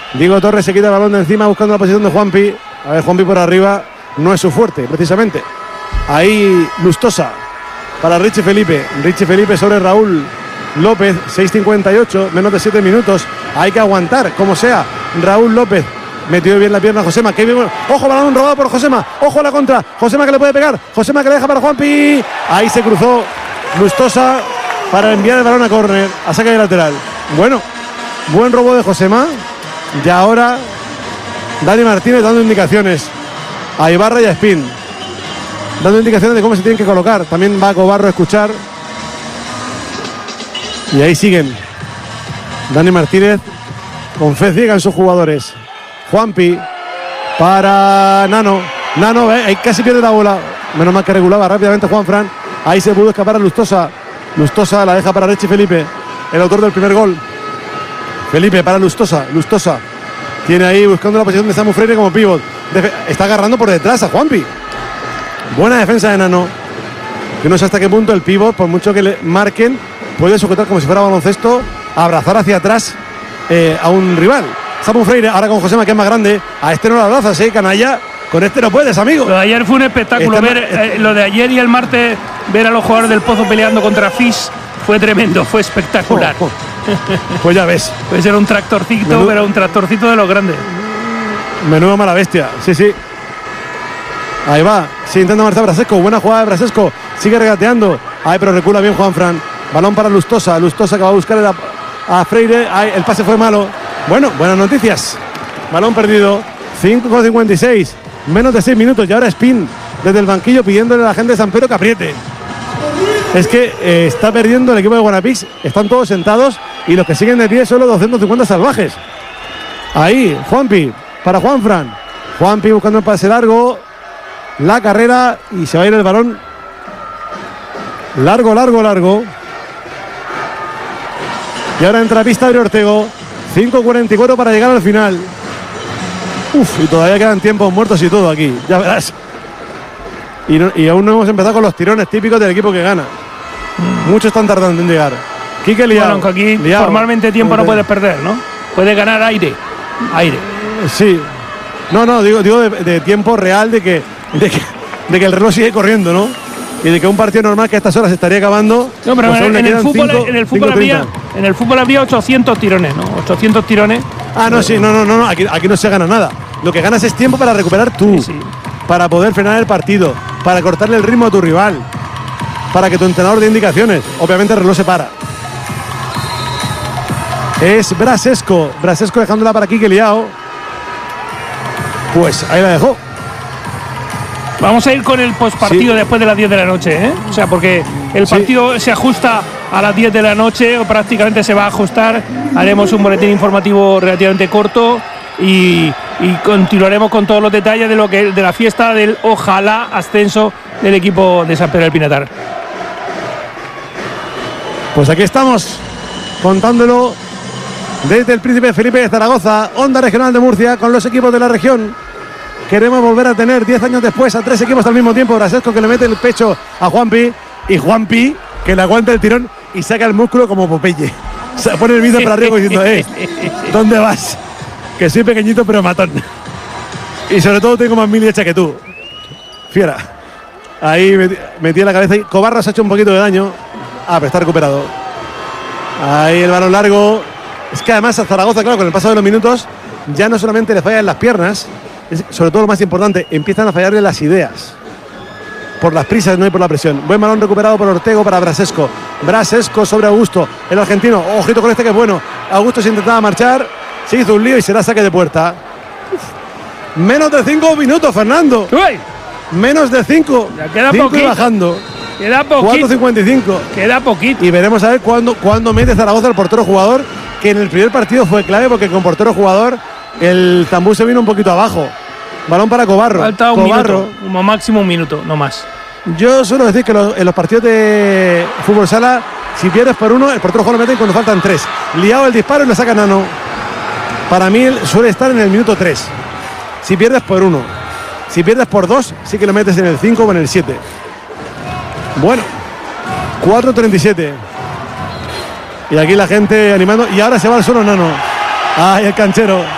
Diego Torres se quita el balón de encima buscando la posición de Juanpi. A ver, Juanpi por arriba no es su fuerte, precisamente. Ahí Lustosa para Richie Felipe. Richie Felipe sobre Raúl López. 6:58, menos de 7 minutos. Hay que aguantar, como sea. Raúl López metió bien la pierna a Josema. Qué bien. Ojo, balón robado por Josema. Ojo a la contra. Josema que le puede pegar. Josema que le deja para Juanpi. Ahí se cruzó Lustosa para enviar el balón a córner, a saque de lateral. Bueno, buen robo de Josema. Y ahora Dani Martínez dando indicaciones a Ibarra y a Espín, dando indicaciones de cómo se tienen que colocar. También va Cobarro a escuchar. Y ahí siguen Dani Martínez con fe ciega en sus jugadores. Juanpi para Nano. Nano, ahí casi pierde la bola. Menos mal que regulaba rápidamente Juanfran. Ahí se pudo escapar a Lustosa. Lustosa la deja para Richie Felipe, el autor del primer gol. Felipe para Lustosa. Lustosa tiene ahí buscando la posición de Samu Freire como pívot. Está agarrando por detrás a Juanpi. Buena defensa de Nano. Que no sé hasta qué punto el pívot, por mucho que le marquen, puede sujetar como si fuera baloncesto, abrazar hacia atrás a un rival. Samu Freire ahora con Josema, que es más grande. A este no lo abrazas, canalla. Con este no puedes, amigo. Lo de ayer fue un espectáculo. Lo de ayer y el martes, ver a los jugadores del Pozo peleando contra Fish fue tremendo, fue espectacular. Pues ya ves. Puede ser un tractorcito, pero un tractorcito de los grandes. Menudo mala bestia, sí, sí. Ahí va, sí, intenta marchar Brasesco. Buena jugada de Brasesco, sigue regateando. Ahí, pero recula bien Juanfran. Balón para Lustosa. Lustosa que va a buscar a Freire. Ahí, el pase fue malo. Bueno, buenas noticias. Balón perdido. 5:56. Menos de 6 minutos. Y ahora Spin desde el banquillo pidiéndole a la gente de San Pedro que apriete. Es que está perdiendo el equipo de Guanapix. Están todos sentados y los que siguen de pie son los 250 salvajes. Ahí, Juanpi para Juanfran. Juanpi buscando el pase largo. La carrera y se va a ir el balón. Largo. Y ahora entra a pista de Ortego. 5:44 para llegar al final. Uf, y todavía quedan tiempos muertos y todo aquí. Ya verás. Y aún no hemos empezado con los tirones típicos del equipo que gana. Muchos están tardando en llegar. Quique Liao. Bueno, aquí Liao, formalmente tiempo no puedes perder, ¿no? Puedes ganar aire. Sí. No, digo de tiempo real de que el reloj sigue corriendo, ¿no? Y de que un partido normal que a estas horas estaría acabando. No, pero pues en el fútbol había 800 tirones, ¿no? 800 tirones. Ah, no, sí, no. Aquí no se gana nada. Lo que ganas es tiempo para recuperar tú. Sí. Para poder frenar el partido, para cortarle el ritmo a tu rival, para que tu entrenador dé indicaciones. Obviamente el reloj se para. Es Brasesco dejándola para Quique Liao. Pues ahí la dejó. Vamos a ir con el postpartido después de las 10 de la noche, ¿eh? O sea, porque el partido se ajusta a las 10 de la noche, o prácticamente se va a ajustar. Haremos un boletín informativo relativamente corto y continuaremos con todos los detalles de la fiesta del ojalá ascenso del equipo de San Pedro del Pinatar. Pues aquí estamos contándolo desde el Príncipe Felipe de Zaragoza, Onda Regional de Murcia, con los equipos de la región. Queremos volver a tener 10 años después a 3 equipos al mismo tiempo. Brasesco que le mete el pecho a Juanpi, y Juanpi que le aguanta el tirón y saca el músculo como Popeye. Se pone el vídeo para arriba diciendo, ¿dónde vas? Que soy pequeñito pero matón. Y sobre todo tengo más mili hecha que tú. Fiera. Ahí metí la cabeza y Cobarro se ha hecho un poquito de daño. Pero está recuperado. Ahí el balón largo. Es que además a Zaragoza, claro, con el paso de los minutos, ya no solamente le fallan las piernas, sobre todo lo más importante, empiezan a fallarle las ideas. Por las prisas, no y por la presión. Buen balón recuperado por Ortego para Brasesco. Brasesco sobre Augusto, el argentino. Ojito con este que es bueno. Augusto se intentaba marchar, se hizo un lío y será saque de puerta. Menos de 5 minutos, Fernando. ¡Uy! Menos de 5. Ya queda poquito. Bajando. Queda poquito. 4:55. Queda poquito. Y veremos a ver cuándo mete Zaragoza el portero jugador, que en el primer partido fue clave porque con portero jugador el Zambú se vino un poquito abajo. Balón para Cobarro. Falta un minuto, como máximo un minuto, no más. Yo suelo decir que en los partidos de fútbol sala, si pierdes por 1, el portero jugador lo mete cuando faltan 3. Liado el disparo y lo saca Nano. Para mí suele estar en el minuto 3. Si pierdes por 1. Si pierdes por 2, sí que lo metes en el 5 o en el 7. Bueno, 4:37. Y aquí la gente animando. Y ahora se va al suelo Nano. Ay, el canchero.